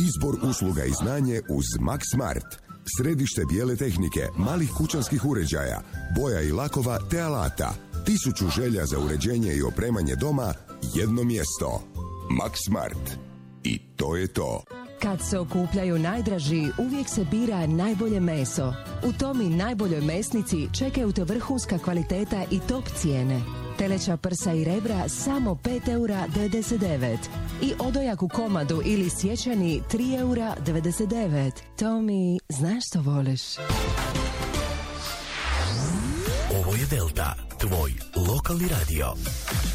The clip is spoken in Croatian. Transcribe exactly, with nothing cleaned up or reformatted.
Izbor usluga i znanje uz Max Smart. Središte bijele tehnike, malih kućanskih uređaja, boja i lakova te alata. Tisuću želja za uređenje i opremanje doma, jedno mjesto. Max Smart. I to je to. Kad se okupljaju najdraži, uvijek se bira najbolje meso. U Tomi najboljoj mesnici čekaju te vrhunska kvaliteta i top cijene. Teleća prsa i rebra samo pet eura devedeset devet. I odojak u komadu ili sječani tri eura devedeset devet. Tomi, znaš što voliš? Ovo je Delta, tvoj lokalni radio.